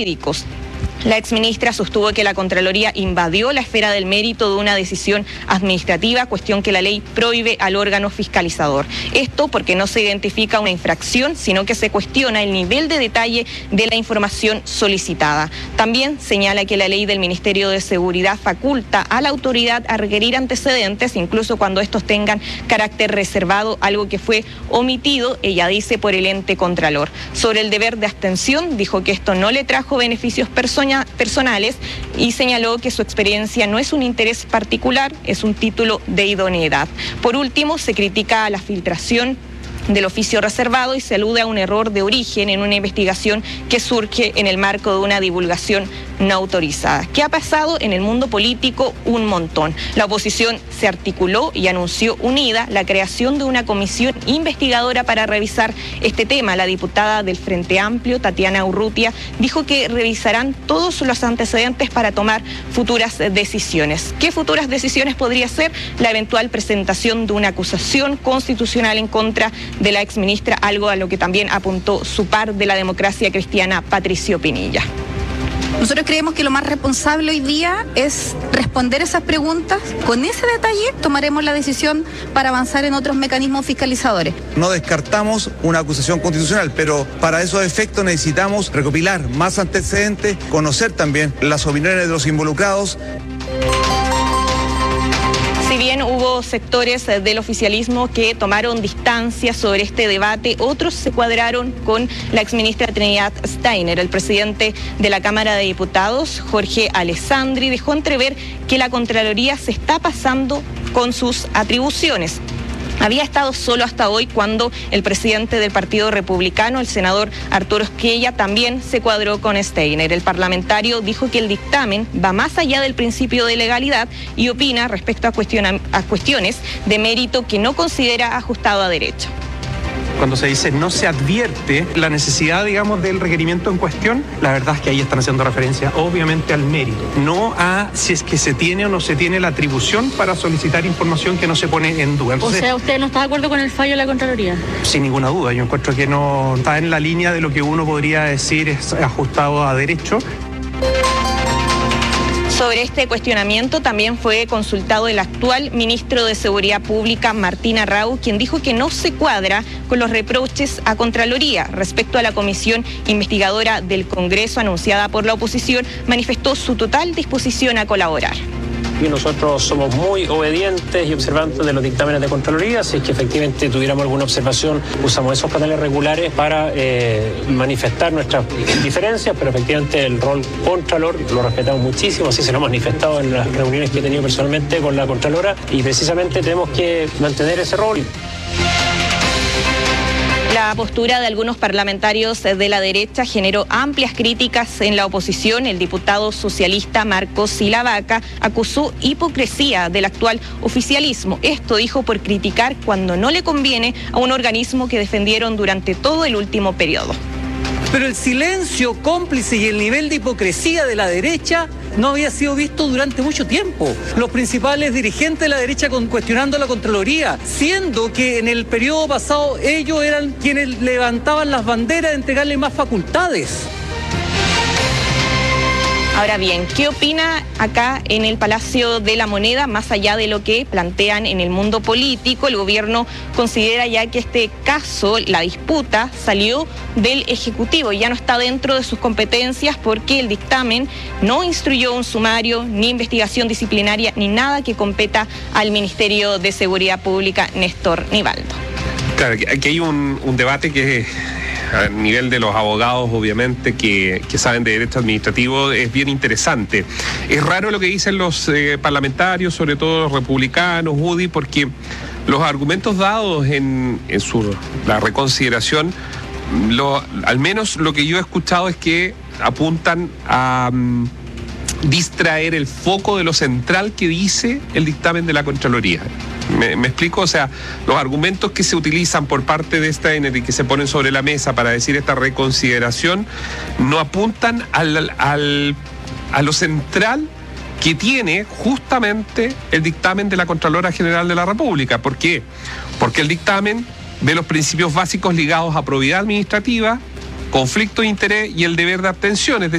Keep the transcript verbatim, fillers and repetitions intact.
jurídicos. La exministra sostuvo que la Contraloría invadió la esfera del mérito de una decisión administrativa, cuestión que la ley prohíbe al órgano fiscalizador. Esto porque no se identifica una infracción, sino que se cuestiona el nivel de detalle de la información solicitada. También señala que la ley del Ministerio de Seguridad faculta a la autoridad a requerir antecedentes, incluso cuando estos tengan carácter reservado, algo que fue omitido, ella dice, por el ente Contralor. Sobre el deber de abstención, dijo que esto no le trajo beneficios personales personales y señaló que su experiencia no es un interés particular, es un título de idoneidad. Por último, se critica la filtración del oficio reservado y se alude a un error de origen en una investigación que surge en el marco de una divulgación no autorizada. ¿Qué ha pasado en el mundo político? Un montón. La oposición se articuló y anunció unida la creación de una comisión investigadora para revisar este tema. La diputada del Frente Amplio, Tatiana Urrutia, dijo que revisarán todos los antecedentes para tomar futuras decisiones. ¿Qué futuras decisiones podría ser? La eventual presentación de una acusación constitucional en contra de la exministra, algo a lo que también apuntó su par de la democracia cristiana, Patricio Pinilla. Nosotros creemos que lo más responsable hoy día es responder esas preguntas. Con ese detalle tomaremos la decisión para avanzar en otros mecanismos fiscalizadores. No descartamos una acusación constitucional, pero para esos efectos necesitamos recopilar más antecedentes, conocer también las opiniones de los involucrados. Si bien hubo sectores del oficialismo que tomaron distancia sobre este debate, otros se cuadraron con la exministra Trinidad Steiner. El presidente de la Cámara de Diputados, Jorge Alessandri, dejó entrever que la Contraloría se está pasando con sus atribuciones. Había estado solo hasta hoy cuando el presidente del Partido Republicano, el senador Arturo Esquella, también se cuadró con Steiner. El parlamentario dijo que el dictamen va más allá del principio de legalidad y opina respecto a, cuestiona, a cuestiones de mérito que no considera ajustado a derecho. Cuando se dice no se advierte la necesidad, digamos, del requerimiento en cuestión, la verdad es que ahí están haciendo referencia obviamente al mérito, no a si es que se tiene o no se tiene la atribución para solicitar información que no se pone en duda. Entonces, o sea, ¿usted no está de acuerdo con el fallo de la Contraloría? Sin ninguna duda, yo encuentro que no está en la línea de lo que uno podría decir es ajustado a derecho. Sobre este cuestionamiento también fue consultado el actual ministro de Seguridad Pública, Martín Arrau, quien dijo que no se cuadra con los reproches a Contraloría. Respecto a la comisión investigadora del Congreso anunciada por la oposición, manifestó su total disposición a colaborar. Y nosotros somos muy obedientes y observantes de los dictámenes de Contraloría, si es que efectivamente tuviéramos alguna observación, usamos esos canales regulares para eh, manifestar nuestras diferencias, pero efectivamente el rol Contralor lo respetamos muchísimo, así se lo hemos manifestado en las reuniones que he tenido personalmente con la Contralora y precisamente tenemos que mantener ese rol. La postura de algunos parlamentarios de la derecha generó amplias críticas en la oposición. El diputado socialista Marcos Silavaca acusó hipocresía del actual oficialismo. Esto dijo por criticar cuando no le conviene a un organismo que defendieron durante todo el último periodo. Pero el silencio cómplice y el nivel de hipocresía de la derecha no había sido visto durante mucho tiempo. Los principales dirigentes de la derecha con, cuestionando la Contraloría, siendo que en el periodo pasado ellos eran quienes levantaban las banderas de entregarle más facultades. Ahora bien, ¿qué opina acá en el Palacio de la Moneda? Más allá de lo que plantean en el mundo político, el gobierno considera ya que este caso, la disputa, salió del Ejecutivo, ya no está dentro de sus competencias porque el dictamen no instruyó un sumario, ni investigación disciplinaria, ni nada que competa al Ministerio de Seguridad Pública, Néstor Nivaldo. Claro, aquí hay un, un debate que a nivel de los abogados, obviamente, que, que saben de derecho administrativo, es bien interesante. Es raro lo que dicen los eh, parlamentarios, sobre todo los republicanos, U D I, porque los argumentos dados en, en su, la reconsideración, lo, al menos lo que yo he escuchado es que apuntan a um, distraer el foco de lo central que dice el dictamen de la Contraloría. ¿Me, me explico? O sea, los argumentos que se utilizan por parte de Steiner y que se ponen sobre la mesa para decir esta reconsideración no apuntan al, al, a lo central que tiene justamente el dictamen de la Contralora General de la República. ¿Por qué? Porque el dictamen ve los principios básicos ligados a probidad administrativa, conflicto de interés y el deber de abstención. Es decir,